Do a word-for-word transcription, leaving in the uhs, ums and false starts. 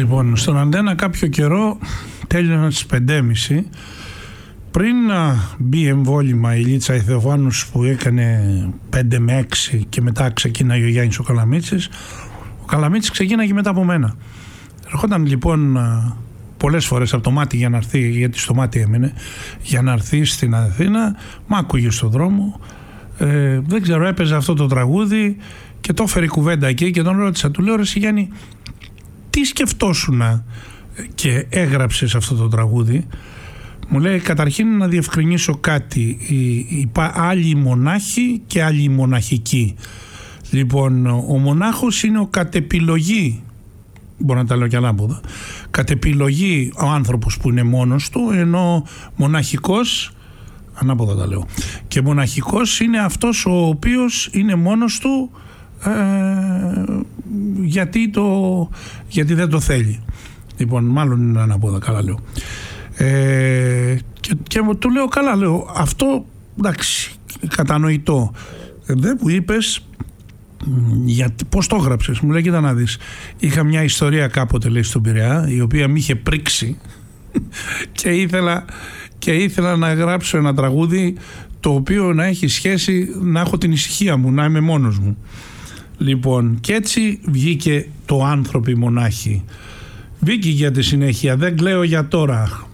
Λοιπόν, στον Αντένα κάποιο καιρό, τέλειωνα στις πέντε και μισή, πριν να μπει εμβόλυμα η Λίτσα η Θεοφάνους που έκανε πέντε με έξι και μετά ξεκίναγε ο Γιάννης ο Καλαμίτσης, ο Καλαμίτσης ξεκίναγε μετά από μένα. Ερχόταν λοιπόν πολλές φορές από το μάτι για να έρθει, γιατί στο μάτι έμενε, για να έρθει στην Αθήνα, μ' άκουγε στον δρόμο, ε, δεν ξέρω, έπαιζε αυτό το τραγούδι και το έφερε κουβέντα εκεί και τον ρώτησα, του λέω, ρε Γιάννη, τι σκεφτόσουνα και έγραψες αυτό το τραγούδι? Μου λέει, καταρχήν να διευκρινίσω κάτι, είπα άλλοι μονάχοι και άλλοι μοναχικοί. Λοιπόν, ο μονάχος είναι ο κατ' επιλογή, μπορώ να τα λέω και ανάποδα, κατ' επιλογή ο άνθρωπος που είναι μόνος του, ενώ μοναχικός, ανάποδα τα λέω, και μοναχικός είναι αυτός ο οποίος είναι μόνος του ε, γιατί, το, γιατί δεν το θέλει. Λοιπόν, μάλλον είναι ανάποδα, καλά λέω. Ε, και, και του λέω, καλά, λέω, αυτό εντάξει, κατανοητό. Δεν μου είπες γιατί, πώς το έγραψες? Μου λέει, κοίτα να δεις, είχα μια ιστορία κάποτε, λέει, στον Πειραιά, η οποία με είχε πρίξει και ήθελα, και ήθελα να γράψω ένα τραγούδι το οποίο να έχει σχέση, να έχω την ησυχία μου, να είμαι μόνος μου. Λοιπόν, και έτσι βγήκε το «Άνθρωποι μονάχοι». Βγήκε για τη συνέχεια, δεν κλαίω για τώρα.